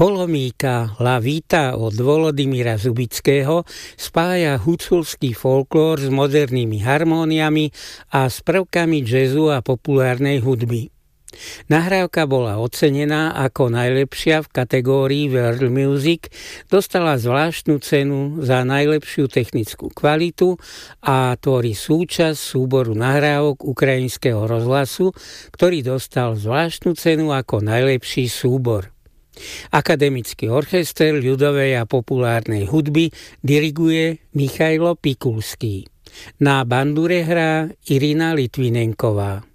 Kolomíka La Vita od Volodymyra Zubického spája huculský folklór s modernými harmóniami a s prvkami jazzu a populárnej hudby. Nahrávka bola ocenená ako najlepšia v kategórii World Music, dostala zvláštnu cenu za najlepšiu technickú kvalitu a tvorí súčasť súboru nahrávok ukrajinského rozhlasu, ktorý dostal zvláštnu cenu ako najlepší súbor. Akademický orchester ľudovej a populárnej hudby diriguje Michailo Pikulský. Na bandure hrá Irina Litvinenková.